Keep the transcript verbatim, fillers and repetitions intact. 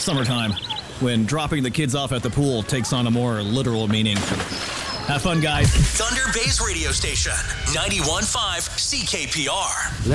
summertime, when dropping the kids off at the pool takes on a more literal meaning. Have fun, guys. Thunder Bay's radio station, ninety-one point five C K P R.